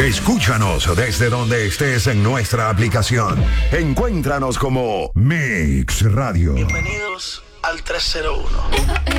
Escúchanos desde donde estés en nuestra aplicación. Encuéntranos como Mix Radio. Bienvenidos al 301.